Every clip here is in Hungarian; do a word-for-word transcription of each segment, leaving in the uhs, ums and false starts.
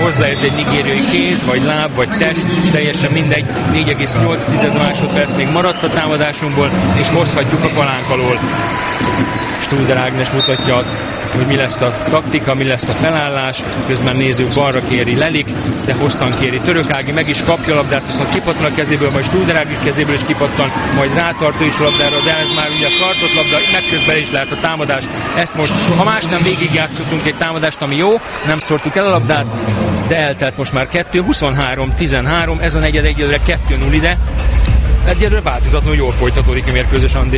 hozzájött egy nigériai kéz, vagy láb, vagy test, teljesen mindegy, négy egész nyolc másodperc még maradt a támadásunkból, és hozhatjuk a palánk alól. Studer Ágnes mutatja, hogy mi lesz a taktika, mi lesz a felállás, közben nézzük, balra kéri Lelik, de hosszan kéri Török Ági, meg is kapja a labdát, viszont kipattan a kezéből, majd Studer Ági kezéből is kipattan, majd rátartó is a labdára, de ez már ugye tartott labda, megközben is lehet a támadás. Ezt most, ha más nem, végigjátszottunk egy támadást, ami jó, nem szórtuk el a labdát, de eltelt most már kettő huszonhárom tizenhárom, ez a negyed egyelőre kettő null ide. Egyelőre változatlanul jól folytatódik a mérkőzés, Andi.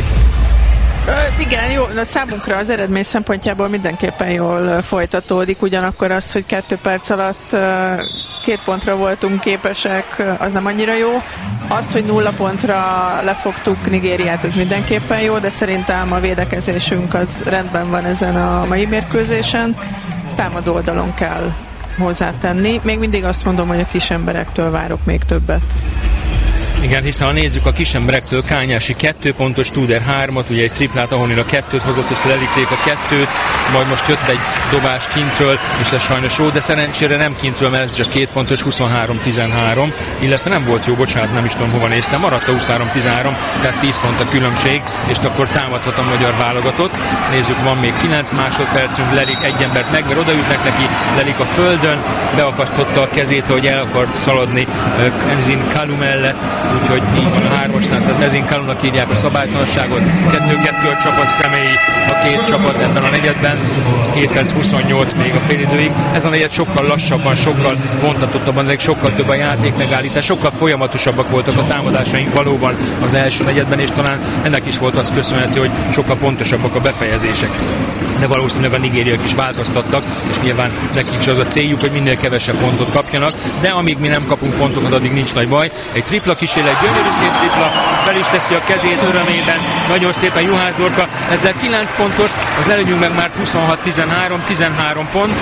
Ö, igen, jó, de számunkra az eredmény szempontjából mindenképpen jól folytatódik, ugyanakkor az, hogy kettő perc alatt ö, két pontra voltunk képesek, az nem annyira jó. Az, hogy nulla pontra lefogtuk Nigériát, ez mindenképpen jó, de szerintem a védekezésünk az rendben van ezen a mai mérkőzésen. Támadó oldalon kell hozzátenni. Még mindig azt mondom, hogy a kis emberektől várok még többet. Igen, hiszen ha nézzük a kisemberektől, Kányási kettő pontos, Studer hármat, ugye egy triplát, ahonnan a kettőt hozott, és Lelikték a kettőt, majd most jött egy dobás kintről, és ez sajnos jó, de szerencsére nem kintről, mert ez csak két pontos, huszonhárom tizenhárom, illetve nem volt jó, bocsánat, nem is tudom hova néztem, maradt a huszonhárom tizenhárom, tehát tíz pont a különbség, és akkor támadhat a magyar válogatott. Nézzük, van még kilenc másodpercünk, Lelik egy embert megver, odaütnek neki, Lelik a földön, beakasztotta a kezét, hogy el akart szaladni Enzin Kalu mellett, úgyhogy így van a hármasnál, tehát Mezin Kalunak írják a szabálytalanságot. kettő-kettő a csapat személyi, a két csapat ebben a negyedben, két perc huszonnyolc még a félidőig. Ez a negyed sokkal lassabban, sokkal vontatottabban, de sokkal több a játék megállítás, sokkal folyamatosabbak voltak a támadásaink valóban az első negyedben, és talán ennek is volt az köszönhető, hogy sokkal pontosabbak a befejezések. De valószínűleg a nigériak is változtattak, és nyilván nekik is az a céljuk, hogy minél kevesebb pontot kapjanak, de amíg mi nem kapunk pontokat, addig nincs nagy baj. Egy tripla kísérlet, egy gyönyörű szép tripla, fel is teszi a kezét örömében, nagyon szépen Juhász Dorka, ezzel kilenc pontos, az előnyünk meg már huszonhat tizenhárom, tizenhárom pont,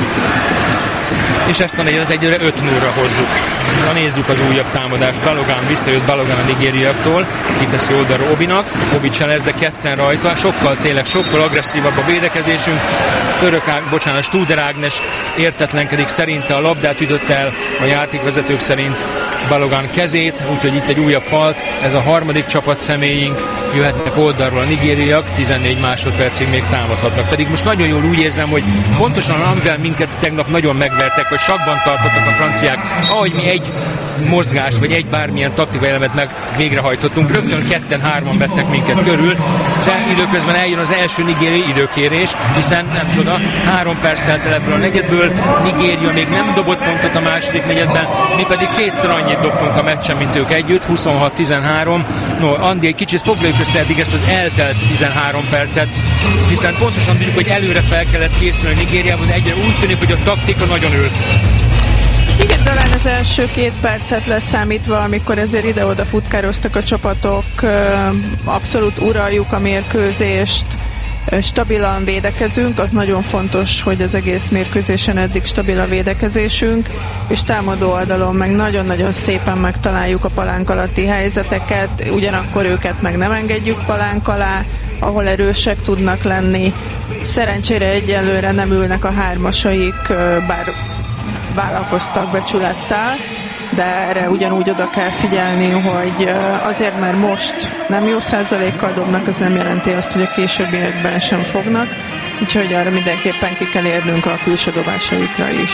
és ezt a negyedet egyre öt nullra hozzuk. Ha nézzük az újabb támadást, Balogán visszajött, Balogán a nigériaktól, kiteszi oldalra Obinak, Obi cselez, de ketten rajta, sokkal tényleg, sokkal agresszívabb a védekezésünk. Török Ág, bocsánat, Studer Ágnes értetlenkedik, szerinte a labdát ütött el a játékvezetők szerint Balogán kezét, úgyhogy itt egy újabb falt, ez a harmadik csapat személyünk, jöhetnek oldalról a nigériak, tizennégy másodpercig még támadhatnak. Pedig most nagyon jól úgy érzem, hogy pontosan amivel minket tegnap nagyon megvertek, hogy sakban tartottak a franciák, ahogy mi egy mozgást, vagy egy bármilyen taktikai elemet meg végrehajtottunk, rögtön ketten-hárman vettek minket körül, de időközben eljön az első nigériai időkérés, hiszen nem csoda, három perc telt el ebből a negyedből, Nigéria még nem dobott pontot a második negyedben, mi pedig kétszer annyit dobtunk a meccsen, mint ők együtt, huszonhat tizenhárom. No, Andi, egy kicsit foglaljuk össze eddig ezt az eltelt tizenhárom percet, hiszen pontosan tudjuk, hogy előre fel kellett készülni Nigériában, de egyre úgy tűnik, hogy a taktika nagyon ült. Igen, talán az első két percet leszámítva, amikor ezért ide-oda futkároztak a csapatok, abszolút uraljuk a mérkőzést, stabilan védekezünk, az nagyon fontos, hogy az egész mérkőzésen eddig stabil a védekezésünk, és támadó oldalon meg nagyon-nagyon szépen megtaláljuk a palánk alatti helyzeteket, ugyanakkor őket meg nem engedjük palánk alá, ahol erősek tudnak lenni. Szerencsére egyelőre nem ülnek a hármasaik, bár vállalkoztak becsülettel, de erre ugyanúgy oda kell figyelni, hogy azért, mert most nem jó százalékkal dobnak, az nem jelenti azt, hogy a későbbiekben sem fognak, úgyhogy arra mindenképpen ki kell érnünk a külső dobásaikra is.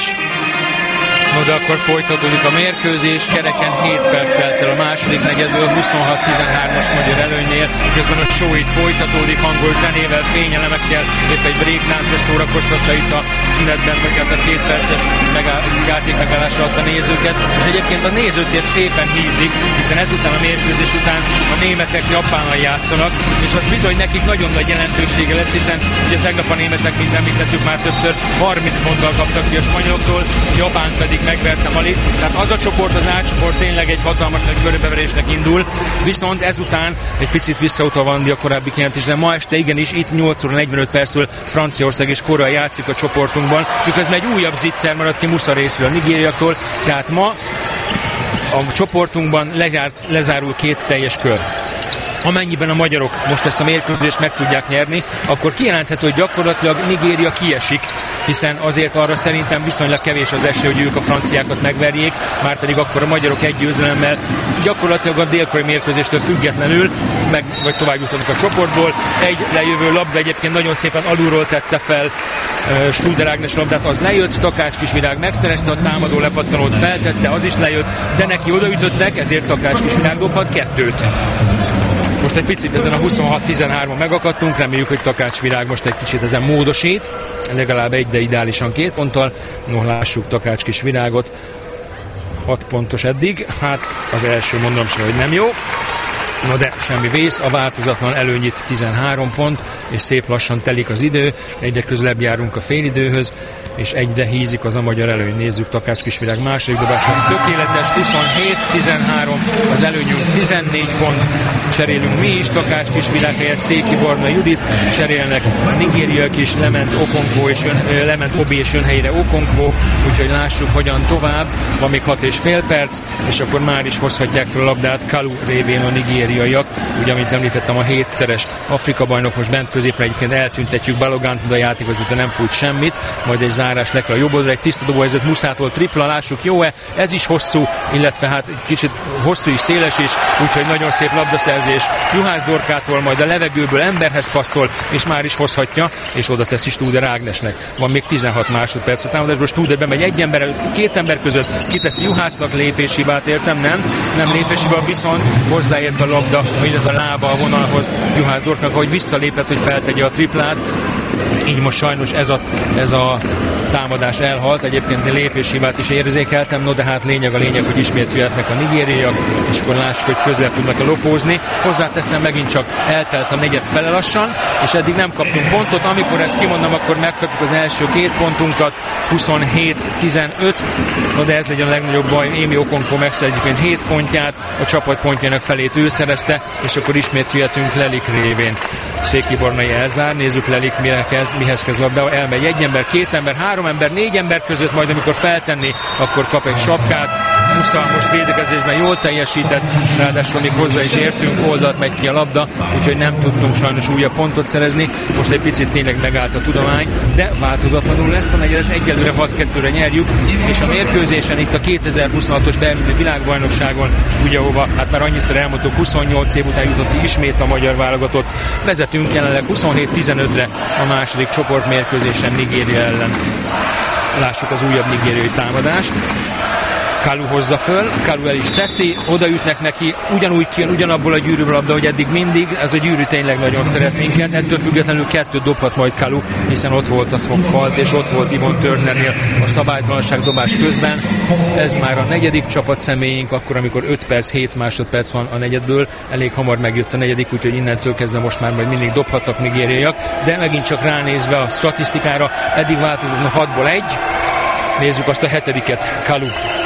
No, de akkor folytatódik a mérkőzés, kereken hét perc telt el a második negyedből, huszonhat tizenhármas magyar előnynél, közben a show itt folytatódik, hangos zenével, fényelemekkel, épp egy breakdance-ra szórakoztatta itt a szünetben, vagy hát a két perces megáll, játék megállása alatt a nézőket, és egyébként a nézőtér szépen hízik, hiszen ezután a mérkőzés után a németek Japánnal játszanak, és az bizony nekik nagyon nagy jelentősége lesz, hiszen ugye tegnap a németek, mint említettük már többször, harminc ponttal kaptak ki a spanyoloktól, Japán pedig megverte Malit, tehát az a csoport, az A csoport tényleg egy hatalmas nagy körbeverésnek indul, viszont ezután egy picit visszautalva Andi a korábbi kijelentés, de ma este igenis itt nyolc óra negyvenöt percről Franciaország és Korea játszik a csoportunkban, miközben egy újabb zicser maradt ki Musza részéről a nigériaktól, tehát ma a csoportunkban lezárt, lezárul két teljes kör. Amennyiben a magyarok most ezt a mérkőzést meg tudják nyerni, akkor kijelenthető, hogy gyakorlatilag Nigéria kiesik, hiszen azért arra szerintem viszonylag kevés az esély, hogy ők a franciákat megverjék, már pedig akkor a magyarok egy győzelemmel gyakorlatilag a dél-koreai mérkőzéstől függetlenül meg, vagy tovább jutottak a csoportból. Egy lejövő labda egyébként nagyon szépen alulról tette fel uh, Studer Ágnes labdát, az lejött, Takács Kisvirág megszerezte, a támadó lepattanót feltette, az is lejött, de neki odaütöttek, ezért Takács Kisvirág dobhat kettőt. Most egy picit ezen a huszonhat tizenhármon megakadtunk, reméljük, hogy Takács Virág most egy kicsit ezen módosít, legalább egy, de ideálisan két ponttal. No, lássuk Takács Kisvirágot, hat pontos eddig, hát az első mondom sem, hogy nem jó. No de semmi vész, a változatlan előnyit tizenhárom pont, és szép lassan telik az idő, egyre közelebb járunk a félidőhöz, és egyre hízik az a magyar előny. Nézzük, Takács Kisvirág második dobása, az tökéletes, huszonhét tizenhárom, az előnyünk tizennégy pont, cserélünk mi is, Takács Kisvirág helyett Széki Barna Judit, cserélnek a nigériak is, lement Okonkwo és jön, lement Obi és jön helyére Okonkwo, úgyhogy lássuk, hogyan tovább, van még hat és fél perc, és akkor már is hozhatják fel a labdát Kalu révén a nigériaiak, ugye, amit említettem, a hétszeres Afrika bajnok most bent középre, egyébként eltüntetjük Balogánt, de a játékvezető nem fut semmit, majd egy zárás le kell a jobb oldalra, egy tiszta dobóhelyzet Muszától tripla, lássuk, jó-e, ez is hosszú, illetve hát egy kicsit hosszú és széles is, úgyhogy nagyon szép labdaszerzés Juhász Dorkától, majd a levegőből emberhez passzol, és már is hozhatja, és oda teszi Studer Ágnesnek. Van még tizenhat másodperc a támadásból, Studer bemegy egy ember, két ember között, kiteszi Juhásznak, lépéshibát, értem, nem, nem lépéshiba, viszont hozzáért a labda, illetve a lába a vonalhoz Juhász Dorknak, hogy visszalépett, hogy feltegye a triplát. Így most sajnos ez a, ez a támadás elhalt, egyébként a lépéshibát is érzékeltem, no de hát lényeg a lényeg, hogy ismét jöhetnek a nigériaiak, és akkor lássuk, hogy közel tudnak lopózni. Hozzáteszem, megint csak eltelt a negyed fele lassan, és eddig nem kaptunk pontot, amikor ezt kimondom, akkor megkapjuk az első két pontunkat, huszonhét tizenöt, no de ez legyen a legnagyobb baj, Émi Okonkwo megszerzett hét pontját, a csapat pontjának felét ő szerezte, és akkor ismét jöhetünk Lelik révén. Széki Barnai elzár, nézzük Lelik mire kezd, mihez kezd labdával, elmegy egy ember, két ember, három ember, négy ember között, majd amikor feltenni, akkor kap egy sapkát. Musza most védekezésben jól teljesített, ráadásul még hozzá is értünk, oldalt megy ki a labda, úgyhogy nem tudtunk sajnos újabb pontot szerezni. Most egy picit tényleg megállt a tudomány, de változatlanul ezt a negyedet egyelőre hat kettőre nyerjük, és a mérkőzésen itt a kétezer-huszonhatos berlini világbajnokságon, ugye ahova, hát már annyiszor elmondtuk, huszonnyolc év után jutott ki ismét a magyar válogatott. Vezetünk jelenleg huszonhét tizenötre a második csoportmérkőzésen Nigéria ellen. Lássuk az újabb nigériai támadást. Kalu hozza föl, Kalu el is teszi, odaütnek neki, ugyanúgy kijön, ugyanabból a gyűrűből labda, hogy eddig mindig, ez a gyűrű tényleg nagyon szeret minket, ettől függetlenül kettőt dobhat majd Kalu, hiszen ott volt az falt, és ott volt Yvonne Turnernél a szabálytalanság dobás közben. Ez már a negyedik csapat személyünk, akkor, amikor öt perc, hét másodperc van a negyedből, elég hamar megjött a negyedik, úgyhogy innentől kezdve most már majd mindig dobhattak nigériaiak, de megint csak ránézve a statisztikára, eddig változott a hatból egy. Nézzük azt a hetediket, Kalu.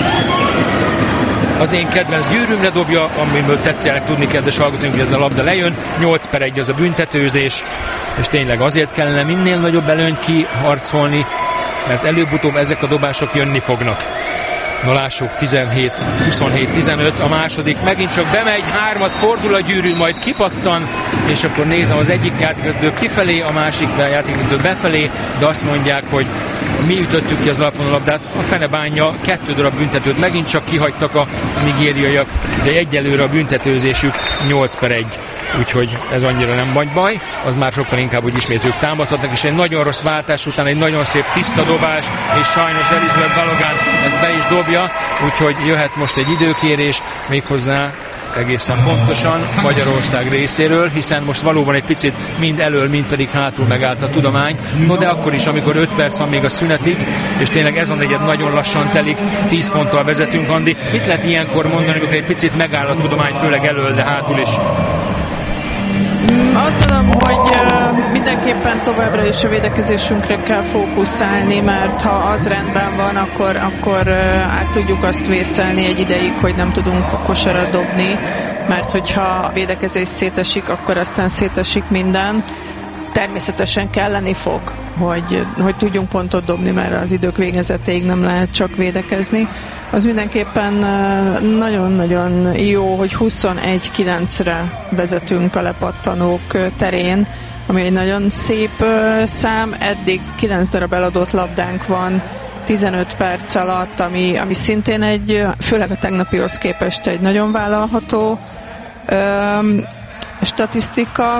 Az én kedvenc gyűrűmre dobja, amiből tetszenek tudni, kedves hallgatóink, hogy ez a labda lejön. nyolc per egy az a büntetőzés, és tényleg azért kellene minél nagyobb előnyt kiharcolni, mert előbb-utóbb ezek a dobások jönni fognak. Na lássuk, tizenhét huszonhét tizenöt, a második megint csak bemegy, hármat fordul a gyűrű, majd kipattan, és akkor nézem, az egyik játékvezető kifelé, a másik játékvezető befelé, de azt mondják, hogy mi ütöttük ki az alapvonallabdát, a fene bánja, kettő darab büntetőt megint csak kihagytak a nigériaiak, de egyelőre a büntetőzésük nyolc per egy. Úgyhogy ez annyira nem vagy baj, az már sokkal inkább, hogy ismét ők támadhatnak, és egy nagyon rossz váltás után egy nagyon szép tiszta dobás, és sajnos Elizabeth Balogán ezt be is dobja, úgyhogy jöhet most egy időkérés, méghozzá egészen pontosan Magyarország részéről, hiszen most valóban egy picit mind elől, mind pedig hátul megállt a tudomány. No de akkor is, amikor öt perc van még a szünetig, és tényleg ez a negyed nagyon lassan telik, tíz ponttal vezetünk, Andi. Mit lehet ilyenkor mondani, amikor egy picit megáll a tudomány, főleg elől, de hátul is? Azt gondolom, hogy uh, mindenképpen továbbra is a védekezésünkre kell fókuszálni, mert ha az rendben van, akkor, akkor uh, át tudjuk azt vészelni egy ideig, hogy nem tudunk kosarat dobni, mert hogyha a védekezés szétesik, akkor aztán szétesik minden. Természetesen kelleni fog, hogy, hogy tudjunk pontot dobni, mert az idők végezetéig nem lehet csak védekezni. Az mindenképpen nagyon-nagyon jó, hogy huszonegy kilencre vezetünk a lepattanók terén. ami egy nagyon szép uh, szám. Eddig kilenc darab eladott labdánk van tizenöt perc alatt, ami, ami szintén egy, főleg a tegnapihoz képest egy nagyon vállalható um, statisztika.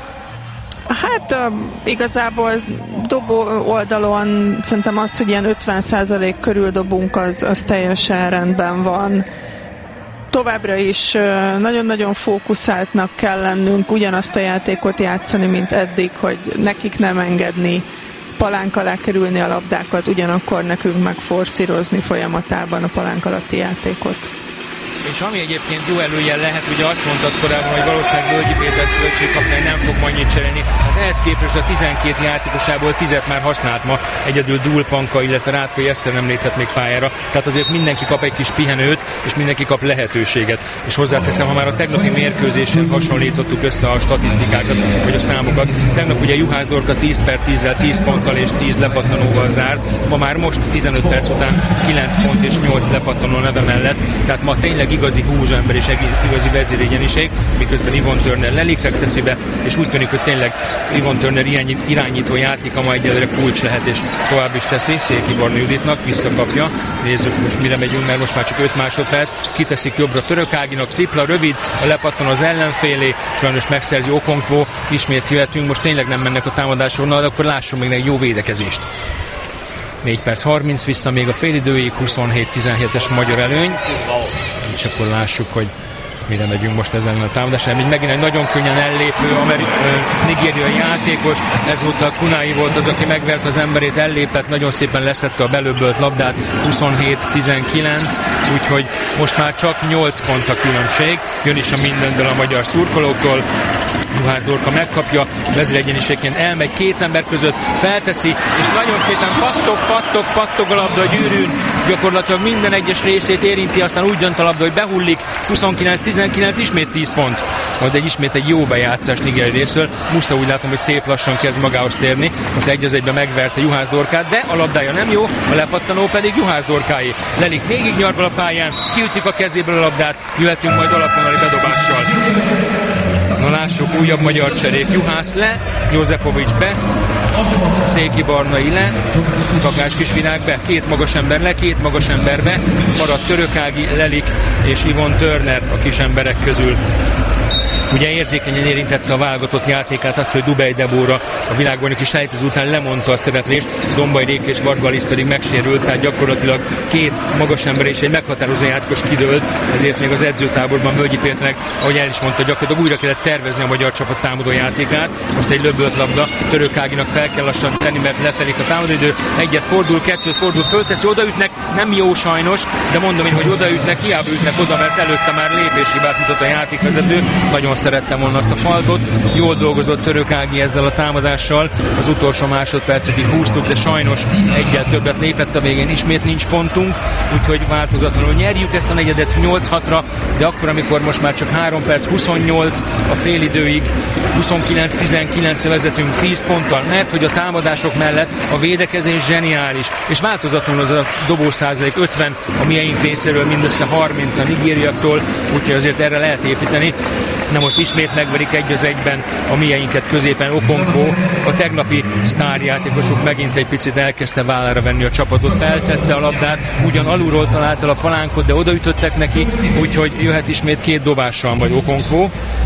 Hát uh, igazából dobó oldalon szerintem az, hogy ilyen ötven százalék körül dobunk, az, az teljesen rendben van. Továbbra is uh, nagyon-nagyon fókuszáltnak kell lennünk, ugyanazt a játékot játszani, mint eddig, hogy nekik nem engedni palánk alá kerülni a labdákat, ugyanakkor nekünk megforszírozni folyamatában a palánk alatti játékot. És ami egyébként jó előjel lehet, ugye azt mondtad korábban, hogy valószínűleg Völgyi Péter szövetségkapitány nem fog annyit cserélni. Hát ehhez képest a tizenkét játékosából tízet már használt ma, egyedül Dúl Panka, illetve Rátkai Eszter nem lépett még pályára. Tehát azért mindenki kap egy kis pihenőt, és mindenki kap lehetőséget. És hozzáteszem, ha már a tegnapi mérkőzésen hasonlítottuk össze a statisztikákat, vagy a számokat. Tegnap ugye Juhász Dorka tíz per tízzel, tíz ponttal és tíz lepattanóval zárt. Ma már most tizenöt perc után kilenc pont és nyolc lepattanó neve mellett. Tehát ma tényleg igazi húzóember és igazi vezérigyeniség, miközben Yvonne Turner lelikrek teszi be, és úgy tűnik, hogy tényleg Yvonne Turner irányító játéka ma egyelőre kulcs lehet, és tovább is teszi. Széki Barna Juditnak visszakapja. Nézzük most mire megyünk, mert most már csak öt másodperc. Kiteszik jobbra Török Áginak, tripla rövid, a lepattan az ellenfélé, sajnos megszerzi Okonkwo, ismét jöhetünk, most tényleg nem mennek a támadásról, na, akkor lássunk még egy jó védekezést. négy perc harminc vissza még a félidőig, huszonhét tizenhétes magyar előny. És akkor lássuk, hogy mire megyünk most ezen a támadáson. Még megint egy nagyon könnyen ellépő amerikai nigériai játékos. Ezúttal Kunai volt az, aki megvert az emberét, ellépett, nagyon szépen leszette a belöbölt labdát, huszonhét tizenkilenc, úgyhogy most már csak nyolc pont a különbség. Jön is a mindenből a magyar szurkolóktól. Juhász Dorka megkapja, vezéregyeniségként elmegy két ember között, felteszi, és nagyon szépen pattog, pattog, pattog a labda a gyűrűn, gyakorlatilag minden egyes részét érinti, aztán úgy dönt a labda, hogy behullik, huszonkilenc tizenkilenc, ismét tíz pont. Majd egy ismét egy jó bejátszás Nigéri részről. Musza úgy látom, hogy szép lassan kezd magához térni, most egy az egyben megverte Juhász Dorkát, de a labdája nem jó, a lepattanó pedig Juhász Dorkáé. Lelik végig nyargal a pályán, kiütik a kezéből a labdát, jöhetünk majd alapvonali bedobással. Na lássuk, újabb magyar cserék. Juhász le, Józefovics be, Széki Barnai le, Takács Kisvirág be, két magas ember le, két magas ember be, maradt Török Ági, Lelik és Yvonne Turner a kis emberek közül. Ugye érzékenyen érintette a válogatott játékát az, hogy Dubej Debóra a világbajnoki selejtező után lemondta a szereplést, Dombai Réka és Varga Alice pedig megsérült, tehát gyakorlatilag két magas ember és egy meghatározó játékos kidőlt, ezért még az edzőtáborban Völgyi Péternek, ahogy el is mondta, gyakorlatilag újra kellett tervezni a magyar csapat támadó játékát. Most egy löbölt labda, Török Áginak fel kell lassan tenni, mert letelik a támadóidő, egyet fordul, kettőt fordul, fölteszi, odaütnek, nem jó sajnos, de mondom én, hogy odaütnek, hiába ütnek oda, mert előtte már lépéshibát mutat a játékvezető. Nagyon szerettem volna azt a faltot. Jól dolgozott Török Ági ezzel a támadással. Az utolsó másodpercekig húztuk, de sajnos egyel többet lépett a végén. Ismét nincs pontunk, úgyhogy változatlanul nyerjük ezt a negyedet nyolc hatra, de akkor, amikor most már csak három perc huszonnyolc a félidőig, huszonkilenc tizenkilencre vezetünk tíz ponttal, mert hogy a támadások mellett a védekezés zseniális, és változatlanul az a dobószázalék ötven a mieink részéről, mindössze harminc a nigériaktól, úgyhogy azért erre lehet építeni. Na most ismét megverik egy az egyben a mieinket középen Okonkwo. A tegnapi sztárjátékosuk megint egy picit elkezdte vállára venni a csapatot, feltette a labdát, ugyan alulról találta a palánkot, de odaütöttek neki, úgyhogy jöhet ismét két dobással majd Okonkwo.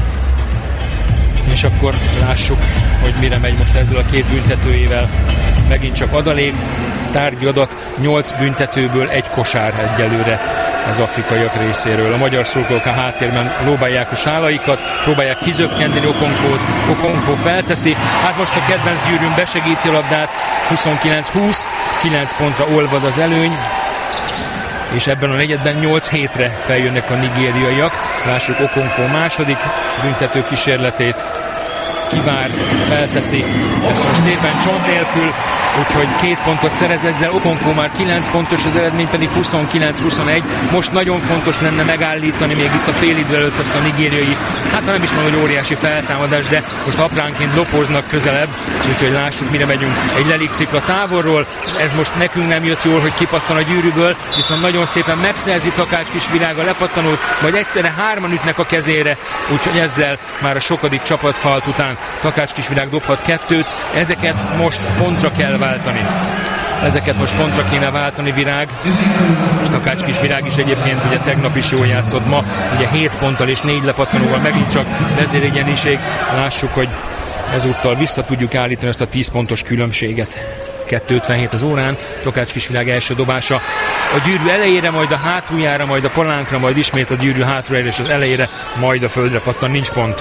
És akkor lássuk, hogy mire megy most ezzel a két büntetőjével. Megint csak adalék, tárgyi adat, nyolc büntetőből egy kosár egyelőre az afrikaiak részéről. A magyar szurkolók a háttérben lóbálják a sálaikat, próbálják kizökkenteni Okonkwót. Okonkwo felteszi, hát most a kedvenc gyűrűn besegíti a labdát, huszonkilenc húsz, kilenc pontra olvad az előny, és ebben a negyedben nyolc hétre feljönnek a nigériaiak. Lássuk Okonkwo második büntető kísérletét, kivár, felteszi, ezt most szépen csont nélkül, úgyhogy két pontot szerez ezzel, Okonkwo már kilenc pontos, az eredmény pedig huszonkilenc huszonegy. Most nagyon fontos lenne megállítani még itt a félidő előtt azt a nigériai, hát ha nem is mondom, hogy óriási feltámadás, de most apránként lopóznak közelebb, úgyhogy lássuk, mire megyünk. Egy Lelik tripla távolról, ez most nekünk nem jött jól, hogy kipattan a gyűrűből, viszont nagyon szépen megszerzi Takács Kisvirág a lepattanót, majd egyszerre hárman ütnek a kezére, úgyhogy ezzel már a sokadik csapatfalt után után Takács-Kisvirág dobhat kettőt, ezeket most pontra kell váltani. Ezeket most pontra kéne váltani Virág, és Takács-Kisvirág is egyébként ugye tegnap is jól játszott, ma ugye hét ponttal és négy lepattanóval megint csak vezéregyeniség. Lássuk, hogy ezúttal vissza tudjuk állítani ezt a tíz pontos különbséget. kettő ötvenhét az órán, Takács-Kisvirág első dobása a gyűrű elejére, majd a hátuljára, majd a palánkra, majd ismét a gyűrű hátuljára és az elejére, majd a földre pattan, nincs pont.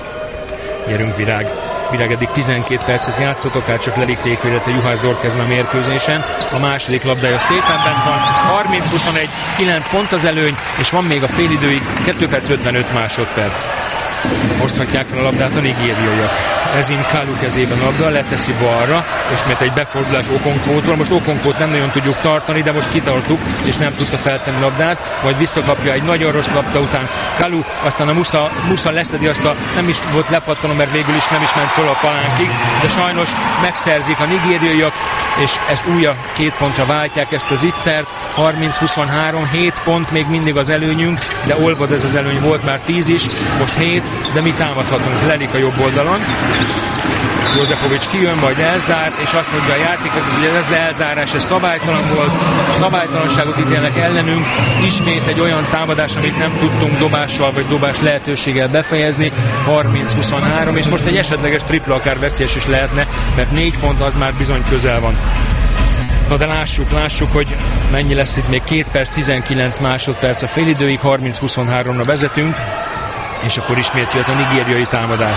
Gyerünk Virág. Virág eddig tizenkét percet játszott, akár csak Lelik Réka, illetve Juhász Dorka ezen a mérkőzésen. A második labdája szépen bent van, harminc huszonegy, kilenc pont az előny, és van még a félidőig kettő perc ötvenöt másodperc. Hozhatják fel a labdát a nigériaiak. Ezin Kalu kezében labda, leteszi balra, és mert egy befordulás Okonkvótól. Most Okonkvót nem nagyon tudjuk tartani, de most kitartuk, és nem tudta feltenni labdát, majd visszakapja egy nagyon rossz labda után Kalu, aztán a Musa, Musa leszedi azt a, nem is volt lepattanó, mert végül is nem is ment föl a palánkig, de sajnos megszerzik a nigériaiak, és ezt újra két pontra váltják ezt az ittszert, harminc huszonhárom, hét pont még mindig az előnyünk, de olvad ez az előny, volt már tíz is, most hét, de mi támadhatunk. Lelik a jobb oldalon. Józefovics kijön, majd elzár, és azt mondja a játékvezető, hogy ez az elzárás, ez szabálytalan volt, szabálytalanságot ítélnek ellenünk, ismét egy olyan támadás, amit nem tudtunk dobással vagy dobás lehetőséggel befejezni, harminc huszonhárom, és most egy esetleges tripla akár veszélyes is lehetne, mert négy pont az már bizony közel van. Na de lássuk, lássuk, hogy mennyi lesz itt még, két perc, tizenkilenc másodperc a félidőig, harminc huszonháromra vezetünk, és akkor ismét jött a nigériai támadás.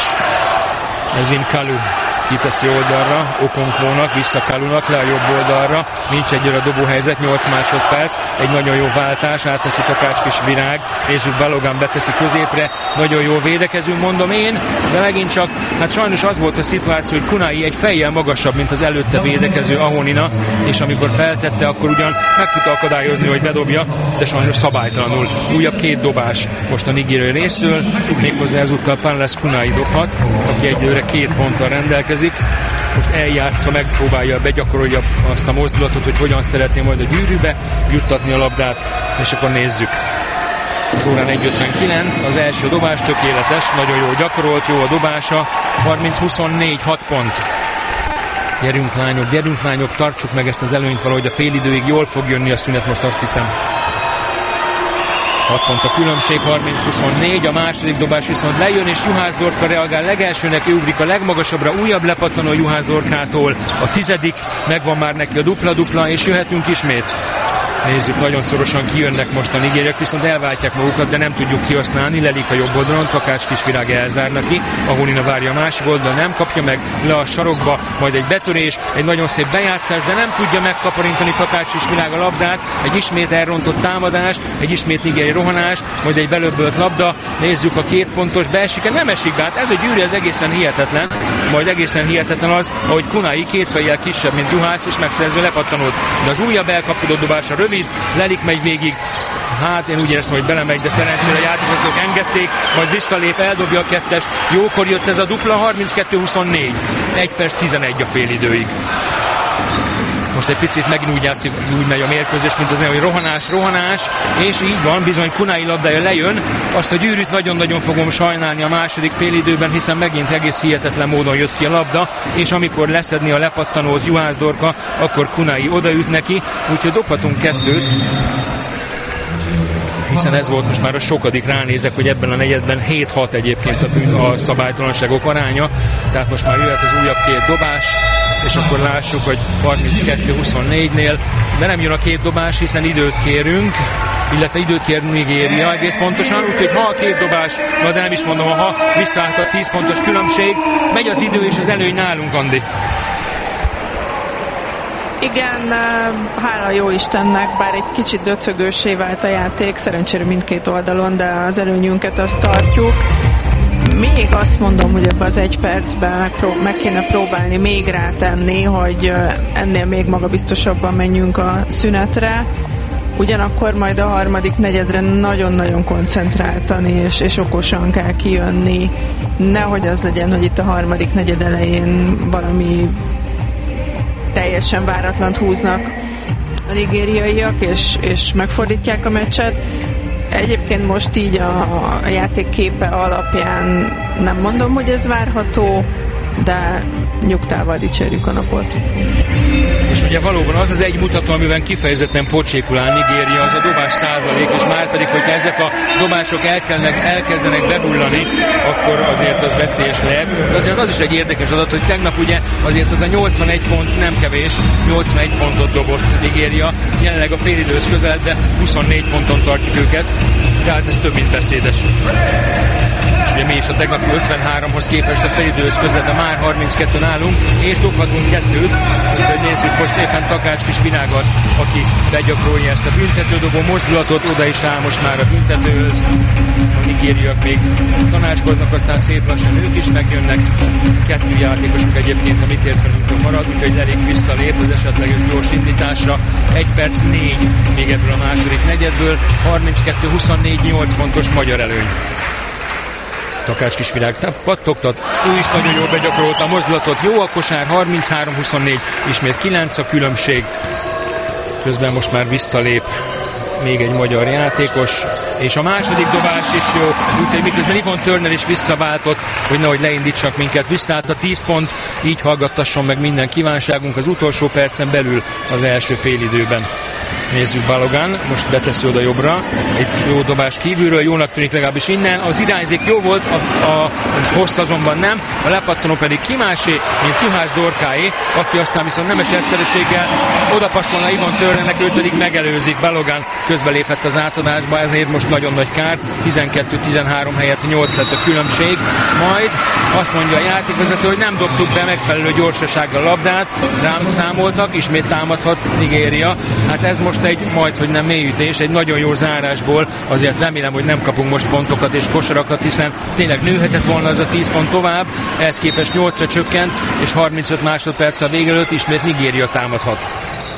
Ezin Kalu kiteszi oldalra, Okonkvónak, vissza Kalunak, le a jobb oldalra, nincs egyre a dobóhelyzet, nyolc másodperc, egy nagyon jó váltás, átteszi Takács-Kisvirág, nézzük, Balogan beteszi középre, nagyon jó védekezünk, mondom én, de megint csak, hát sajnos az volt a szituáció, hogy Kunai egy fejjel magasabb, mint az előtte védekező Ahonina, és amikor feltette, akkor ugyan meg tudta akadályozni, hogy bedobja, de sajnos szabálytalanul. Újabb két dobás most a nigériai részről, méghozzá ezúttal Panles Kunai dobhat, aki egyelőre két ponttal rendelkezik. Most eljátsza, megpróbálja, begyakorolja azt a mozdulatot, hogy hogyan szeretné majd a gyűrűbe juttatni a labdát, és akkor nézzük. Az órán egy ötvenkilenc, az első dobás tökéletes, nagyon jól gyakorolt, jó a dobása, harminc huszonnégy, hat pont. Gyerünk lányok, gyerünk lányok, tartsuk meg ezt az előnyt valahogy a félidőig, jól fog jönni a szünet, most azt hiszem. hat pont a különbség, harminc huszonnégy, a második dobás viszont lejön, és Juhász Dorka reagál, legelsőnek ő ugrik a legmagasabbra, újabb lepattanó Juhász Dorkától, a tizedik, megvan már neki a dupla-dupla, és jöhetünk ismét. Nézzük, nagyon szorosan kijönnek most a nigériak, viszont elváltják magukat, de nem tudjuk kihasználni, Lelik a jobb oldalon, Takács-Kisvirág elzár neki, Ahonina várja a másik oldalon, nem kapja meg, le a sarokba, majd egy betörés, egy nagyon szép bejátszás, de nem tudja megkaparintani Takács-Kisvirág a labdát, egy ismét elrontott támadás, egy ismét nigériai rohanás, majd egy belöbbölt labda, nézzük a két pontos beesik, nem esik be, hát ez a gyűrű, ez egészen hihetetlen, majd egészen hihetetlen az, ahogy Kunai két fejjel kisebb, mint Juhász, és megszerző lepattanót, de az újabb elkapkodott dobása rövid, Lelik megy végig, hát én úgy éreztem, hogy belemegy, de szerencsére a játékosok engedték, majd visszalép, eldobja a kettest, jókor jött ez a dupla, harminckettő huszonnégy, egy perc tizenegy a félidőig. Most egy picit megint úgy játszik, úgy megy a mérkőzés, mint az hogy rohanás, rohanás, és így van, bizony Kunai labdája lejön, azt a gyűrűt nagyon-nagyon fogom sajnálni a második félidőben, hiszen megint egész hihetetlen módon jött ki a labda, és amikor leszedni a lepattanót Juhász Dorka, akkor Kunai odaüt neki, úgyhogy dobhatunk kettőt, hiszen ez volt most már a sokadik, ránézek, hogy ebben a negyedben hét hat egyébként a, bűn, a szabálytalanságok aránya, tehát most már jöhet az újabb két dobás, és akkor lássuk, hogy harminckettő huszonnégynél, de nem jön a két dobás, hiszen időt kérünk, illetve időt kér Nigéria egész pontosan, úgyhogy ha a két dobás, na de nem is mondom, ha visszaállt a tíz pontos különbség, megy az idő és az előny nálunk, Andi. Igen, hála jó Istennek, bár egy kicsit döcögőssé vált a játék, szerencsére mindkét oldalon, de az előnyünket azt tartjuk. Még azt mondom, hogy ebben az egy percben meg kéne próbálni még rátenni, hogy ennél még magabiztosabban menjünk a szünetre. Ugyanakkor majd a harmadik negyedre nagyon-nagyon koncentráltan és, és okosan kell kijönni. Nehogy az legyen, hogy itt a harmadik negyed elején valami teljesen váratlant húznak a nigériaiak, és, és megfordítják a meccset. egyébként most így a játék képe alapján nem mondom, hogy ez várható, de nyugtával dicsérjük a napot. És ugye valóban az az egy mutató, amiben kifejezetten pocsékul áll Nigéria, az a dobás százalék, és már pedig, hogyha ezek a dobások elkezdenek, elkezdenek bebullani, akkor azért az veszélyes lehet. De azért az is egy érdekes adat, hogy tegnap ugye azért az a nyolcvanegy pont nem kevés, nyolcvanegy pontot dobott Nigéria, jelenleg a félidőhöz közeledve huszonnégy ponton tartjuk őket, tehát ez több mint beszédes. És ugye mi is a tegnapi ötvenháromhoz képest a félidőhöz közeledve már harminckettőn állunk, és dobhatunk kettőt, úgyhogy nézzük most éppen Takács Kisvirág az, aki begyakorolja ezt a büntetődobó mozdulatot, oda is áll most már a büntetőhöz. A nigériak még tanácskoznak, aztán szép lassan ők is megjönnek. Kettő játékosuk egyébként a mi térfelünkön marad, úgyhogy elég visszalép az esetleges gyors indításra. egy perc négy még ebből a második negyedből, harminckettő huszonnégy, nyolc pontos magyar előny. Takács Kisvirág pattogtat, ő is nagyon jól begyakorolta a mozdulatot, jó a kosár, harminchárom huszonnégy, ismét kilenc a különbség. Közben most már visszalép még egy magyar játékos, és a második dobás is jó, úgyhogy miközben Yvonne Turner is visszaváltott, hogy nehogy leindítsak minket, visszaállt a tíz pont, így hallgattasson meg minden kívánságunk az utolsó percen belül az első félidőben. Nézzük Balogán, most beteszi oda jobbra, egy jó dobás kívülről, jónak tűnik legalábbis innen, az irányzék jó volt, a, a, a hossz azonban nem, a lepattanó pedig Kimásé, mint Juhász Dorkáé, aki aztán viszont nemes egyszerűséggel oda passzolna Yvonne Turnernek, őt pedig megelőzik, Balogán közbelépett az átadásba, ezért most nagyon nagy kár, tizenkettő tizenhárom helyett nyolc lett a különbség, majd azt mondja a játékvezető, hogy nem dobtuk be megfelelő gyorsasággal a labdát, rám számoltak, ismét támadhat Nigéria, hát ez most egy majd, hogy nem mélyütés, egy nagyon jó zárásból, azért remélem, hogy nem kapunk most pontokat és kosarakat, hiszen tényleg nőhetett volna az a tíz pont tovább, ehhez képest nyolcra csökkent, és harmincöt másodperc a vége előtt ismét Nigéria támadhat.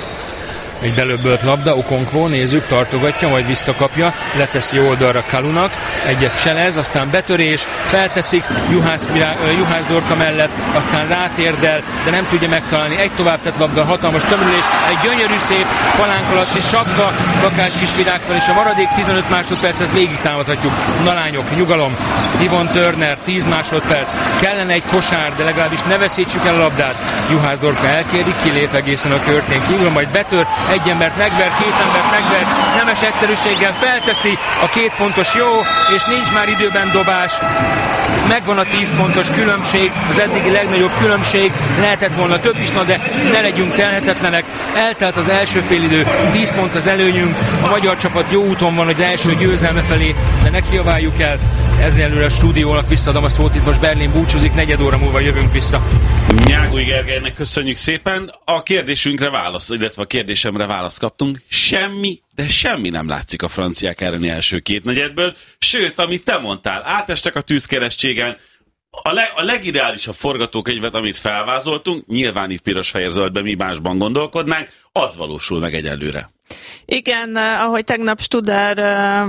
Egy belöbbölt labda, Okonkwo, nézzük, tartogatja, majd visszakapja, leteszi oldalra Kalunak, egyet cselez, aztán betörés, felteszik Juhász, Juhász Dorka mellett, aztán rátérdel, de nem tudja megtalálni, egy tovább tett labda, hatalmas tömörülés, egy gyönyörű szép palánk alatti sapka, Takács Kisvirágtól, és a maradék tizenöt másodpercet végig támadhatjuk. Na lányok, nyugalom, Yvonne Turner, tíz másodperc, kellene egy kosár, de legalábbis ne veszítsük el a labdát. Juhász Dorka elkéri, kilép egészen a körtén kívül, majd betör, egy embert megver, két embert megver, nemes egyszerűséggel felteszi a két pontos jó, és nincs már időben dobás. Megvan a tíz pontos különbség, az eddigi legnagyobb különbség, lehetett volna több is, na de ne legyünk telhetetlenek. Eltelt az első félidő, tíz pont az előnyünk, a magyar csapat jó úton van az első győzelme felé, de ne kiabáljuk el. Ezzel előre a stúdiónak visszaadom a szót, itt most Berlin búcsúzik, negyed óra múlva jövünk vissza. Nyágúj Gergelynek köszönjük szépen. A kérdésünkre válasz, illetve a kérdésemre választ kaptunk. Semmi, de semmi nem látszik a franciák elleni első két negyedből. Sőt, amit te mondtál, átestek a tűzkeresztségen. A, le, a legideálisabb forgatókönyvet, amit felvázoltunk, nyilván itt piros-fehér-zöldben mi másban gondolkodnánk, az valósul meg egyelőre. Igen, ahogy tegnap Studer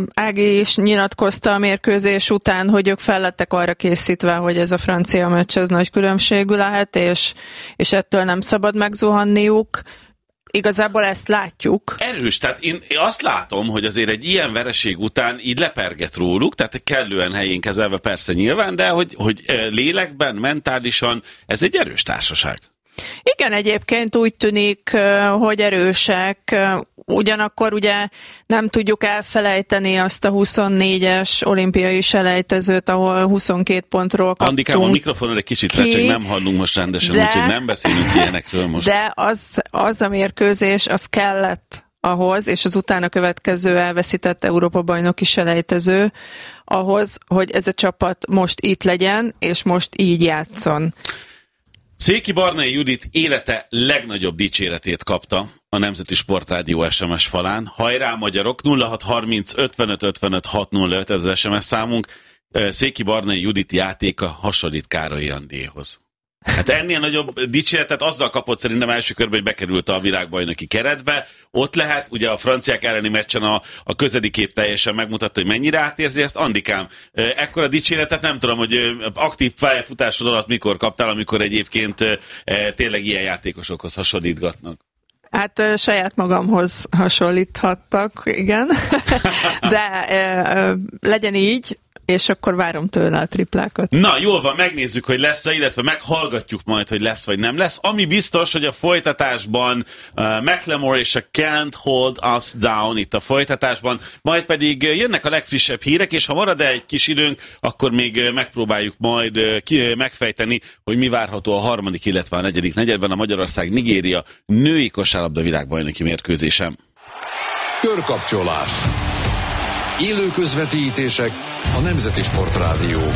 Ági is nyilatkozta a mérkőzés után, hogy ők fel lettek arra készítve, hogy ez a francia meccs ez nagy különbségű lehet, és, és ettől nem szabad megzuhanniuk. Igazából ezt látjuk. Erős, tehát én azt látom, hogy azért egy ilyen vereség után így leperget róluk, tehát kellően helyén kezelve persze nyilván, de hogy, hogy lélekben, mentálisan ez egy erős társaság. Igen, egyébként úgy tűnik, hogy erősek, ugyanakkor ugye nem tudjuk elfelejteni azt a huszonnégyes olimpiai selejtezőt, ahol huszonkét pontról kaptunk. Andikám, a mikrofonod egy kicsit recseg, nem hallunk most rendesen, de, úgyhogy nem beszélünk ilyenekről most. De az, az a mérkőzés, az kellett ahhoz, és az utána következő elveszített Európa-bajnoki selejtező, ahhoz, hogy ez a csapat most itt legyen, és most így játszon. Széki Barnai Judit élete legnagyobb dicséretét kapta a Nemzeti Sportrádió es em es falán. Hajrá magyarok, nulla hat harminc ötvenöt ötvenöt hat nulla öt, ez az es em es számunk. Széki Barnai Judit játéka hasonlít Károlyi Andéhoz. Hát ennél nagyobb dicséretet azzal kapott szerintem első körben, hogy bekerült a világbajnoki keretbe. Ott lehet, ugye a franciák elleni meccsen a, a közeli kép teljesen megmutatta, hogy mennyire átérzi ezt. Andikám, ekkora dicséretet nem tudom, hogy aktív pályafutásod alatt mikor kaptál, amikor egyébként tényleg ilyen játékosokhoz hasonlítgatnak. Hát saját magamhoz hasonlíthattak, igen, de ö, ö, legyen így, és akkor várom tőle a triplákat. Na, jól van, megnézzük, hogy lesz-e, illetve meghallgatjuk majd, hogy lesz vagy nem lesz. Ami biztos, hogy a folytatásban uh, McLemore és a Can't Hold Us Down itt a folytatásban, majd pedig jönnek a legfrissebb hírek, és ha marad egy kis időnk, akkor még megpróbáljuk majd uh, ki, megfejteni, hogy mi várható a harmadik, illetve a negyedik negyedben a Magyarország-Nigéria női kosárlabda világbajnoki mérkőzésem. Körkapcsolás. Élő közvetítések a Nemzeti Sportrádióban.